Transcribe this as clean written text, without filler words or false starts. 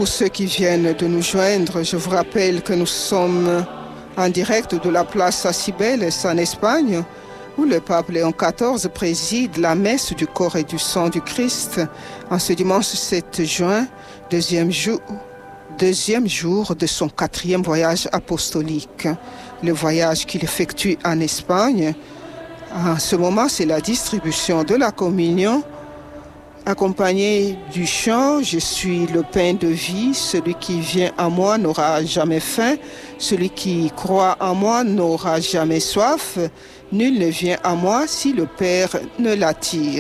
Pour ceux qui viennent de nous joindre, je vous rappelle que nous sommes en direct de la place Cibeles en Espagne, où le pape Léon XIV préside la messe du corps et du sang du Christ en ce dimanche 7 juin, deuxième jour de son 4e voyage apostolique. Le voyage qu'il effectue en Espagne, en ce moment, c'est la distribution de la communion, accompagné du chant « Je suis le pain de vie, celui qui vient à moi n'aura jamais faim, celui qui croit en moi n'aura jamais soif, nul ne vient à moi si le Père ne l'attire ».